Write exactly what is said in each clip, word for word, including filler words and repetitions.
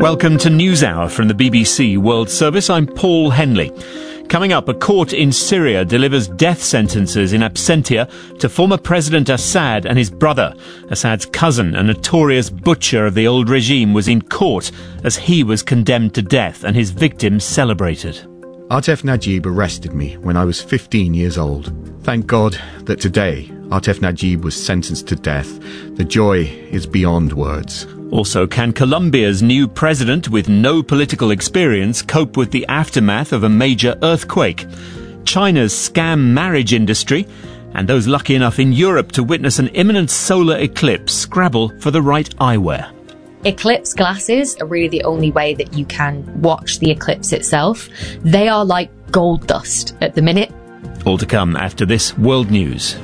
Welcome to NewsHour from the B B C World Service. I'm Paul Henley. Coming up, a court in Syria delivers death sentences in absentia to former President Assad and his brother. Assad's cousin, a notorious butcher of the old regime, was in court as he was condemned to death and his victims celebrated. Atef Najib arrested me when I was fifteen years old. Thank God that today Atef Najib was sentenced to death. The joy is beyond words. Also, can Colombia's new president with no political experience cope with the aftermath of a major earthquake? China's scam marriage industry, and those lucky enough in Europe to witness an imminent solar eclipse scrabble for the right eyewear. Eclipse glasses are really the only way that you can watch the eclipse itself. They are like gold dust at the minute. All to come after this World News.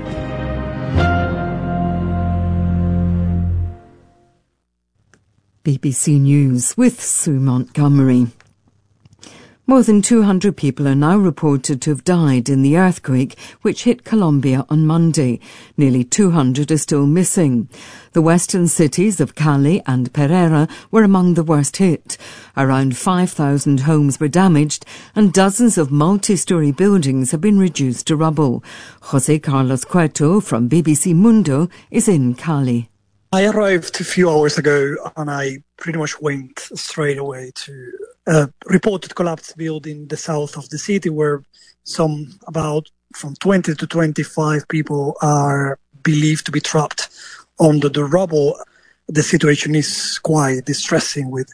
B B C News with Sue Montgomery. More than two hundred people are now reported to have died in the earthquake which hit Colombia on Monday. Nearly two hundred are still missing. The western cities of Cali and Pereira were among the worst hit. Around five thousand homes were damaged and dozens of multi-storey buildings have been reduced to rubble. José Carlos Cueto from B B C Mundo is in Cali. I arrived a few hours ago and I pretty much went straight away to a reported collapsed building in the south of the city where some about from twenty to twenty-five people are believed to be trapped under the rubble. The situation is quite distressing with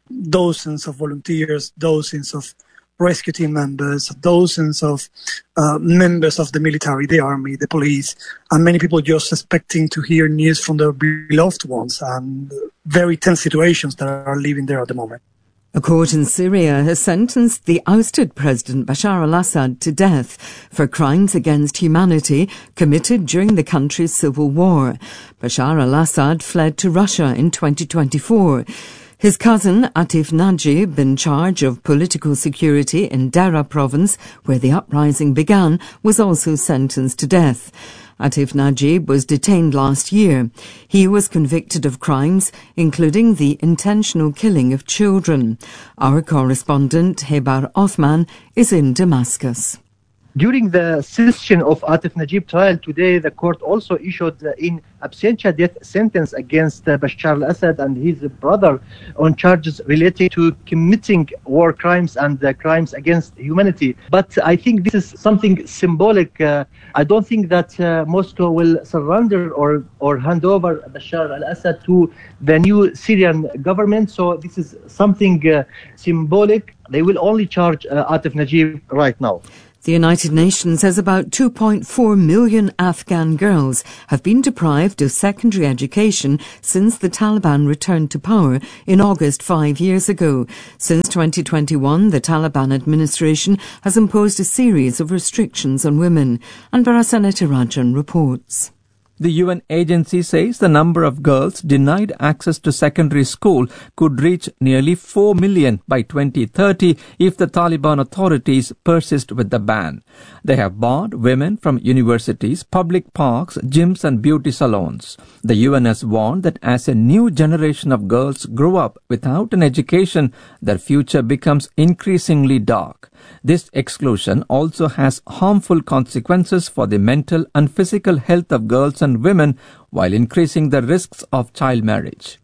dozens of volunteers, dozens of rescue team members, dozens of uh, members of the military, the army, the police, and many people just expecting to hear news from their beloved ones, and very tense situations that are living there at the moment. A court in Syria has sentenced the ousted President Bashar al-Assad to death for crimes against humanity committed during the country's civil war. Bashar al-Assad fled to Russia in twenty twenty-four. His cousin, Atef Najib, in charge of political security in Dera province, where the uprising began, was also sentenced to death. Atef Najib was detained last year. He was convicted of crimes, including the intentional killing of children. Our correspondent, Hebar Othman, is in Damascus. During the session of Atef Najib trial today, the court also issued uh, in absentia death sentence against uh, Bashar al-Assad and his brother on charges related to committing war crimes and uh, crimes against humanity. But I think this is something symbolic. Uh, I don't think that uh, Moscow will surrender or, or hand over Bashar al-Assad to the new Syrian government. So this is something uh, symbolic. They will only charge uh, Atef Najib right now. The United Nations says about two point four million Afghan girls have been deprived of secondary education since the Taliban returned to power in August five years ago. Since twenty twenty-one, the Taliban administration has imposed a series of restrictions on women. And Barasaneta Rajan reports. The U N agency says the number of girls denied access to secondary school could reach nearly four million by twenty thirty if the Taliban authorities persist with the ban. They have barred women from universities, public parks, gyms and beauty salons. The U N has warned that as a new generation of girls grow up without an education, their future becomes increasingly dark. This exclusion also has harmful consequences for the mental and physical health of girls and women while increasing the risks of child marriage.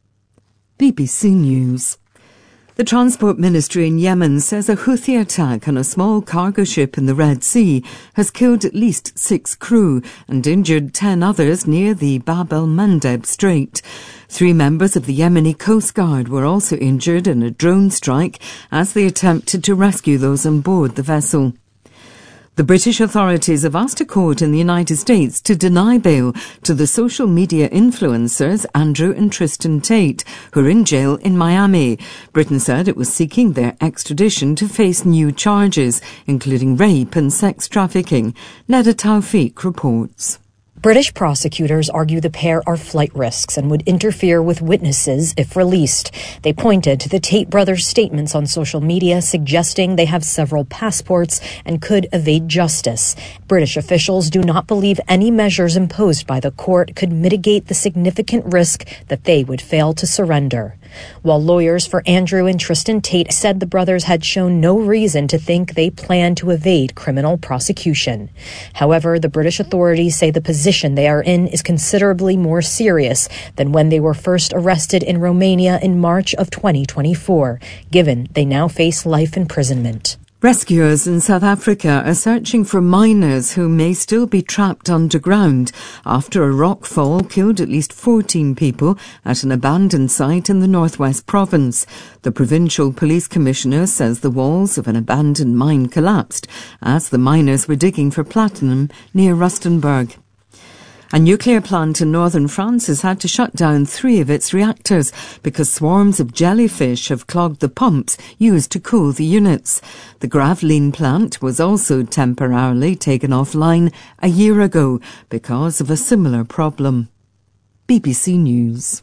B B C News. The Transport Ministry in Yemen says a Houthi attack on a small cargo ship in the Red Sea has killed at least six crew and injured ten others near the Bab el-Mandeb Strait. Three members of the Yemeni Coast Guard were also injured in a drone strike as they attempted to rescue those on board the vessel. The British authorities have asked a court in the United States to deny bail to the social media influencers Andrew and Tristan Tate, who are in jail in Miami. Britain said it was seeking their extradition to face new charges, including rape and sex trafficking. Neda Tawfiq reports. British prosecutors argue the pair are flight risks and would interfere with witnesses if released. They pointed to the Tate brothers' statements on social media suggesting they have several passports and could evade justice. British officials do not believe any measures imposed by the court could mitigate the significant risk that they would fail to surrender. While lawyers for Andrew and Tristan Tate said the brothers had shown no reason to think they planned to evade criminal prosecution. However, the British authorities say the position they are in is considerably more serious than when they were first arrested in Romania in March of twenty twenty-four, given they now face life imprisonment. Rescuers in South Africa are searching for miners who may still be trapped underground after a rock fall killed at least fourteen people at an abandoned site in the Northwest Province. The provincial police commissioner says the walls of an abandoned mine collapsed as the miners were digging for platinum near Rustenburg. A nuclear plant in northern France has had to shut down three of its reactors because swarms of jellyfish have clogged the pumps used to cool the units. The Gravelines plant was also temporarily taken offline a year ago because of a similar problem. B B C News.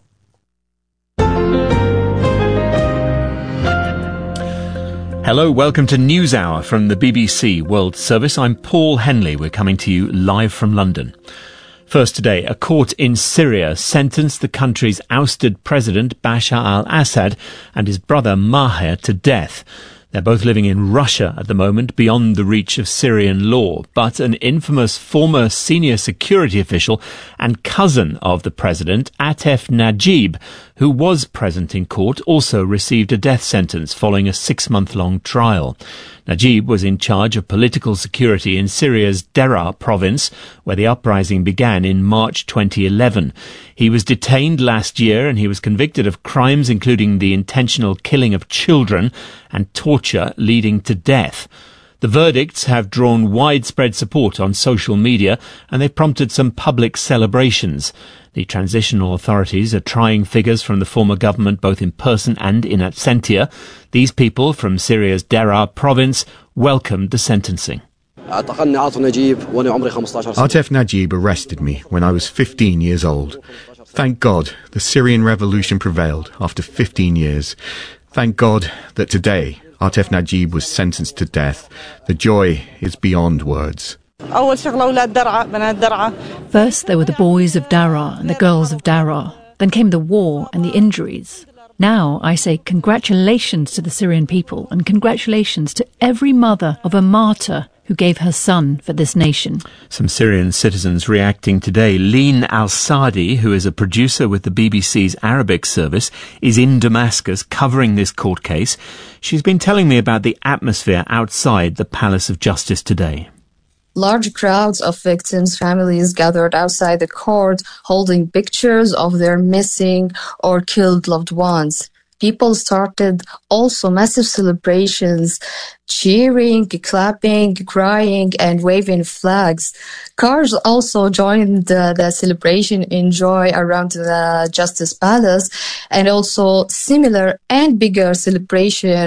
Hello, welcome to NewsHour from the B B C World Service. I'm Paul Henley. We're coming to you live from London. First today, a court in Syria sentenced the country's ousted president Bashar al-Assad and his brother Maher to death. They're both living in Russia at the moment, beyond the reach of Syrian law. But an infamous former senior security official and cousin of the president, Atef Najib, who was present in court, also received a death sentence following a six-month-long trial. Najib was in charge of political security in Syria's Deraa province, where the uprising began in March twenty eleven. He was detained last year and he was convicted of crimes including the intentional killing of children and torture leading to death. The verdicts have drawn widespread support on social media and they've prompted some public celebrations. The transitional authorities are trying figures from the former government both in person and in absentia. These people from Syria's Deraa province welcomed the sentencing. Atef Najib arrested me when I was fifteen years old. Thank God the Syrian revolution prevailed after fifteen years. Thank God that today Atef Najib was sentenced to death. The joy is beyond words. First, there were the boys of Deraa and the girls of Deraa. Then came the war and the injuries. Now I say congratulations to the Syrian people and congratulations to every mother of a martyr who gave her son for this nation. Some Syrian citizens reacting today. Leen Al-Sadi, who is a producer with the B B C's Arabic service, is in Damascus covering this court case. She's been telling me about the atmosphere outside the Palace of Justice today. Large crowds of victims' families gathered outside the court, holding pictures of their missing or killed loved ones. People started also massive celebrations, cheering, clapping, crying, and waving flags. Cars also joined the, the celebration in joy around the Justice Palace, and also similar and bigger celebration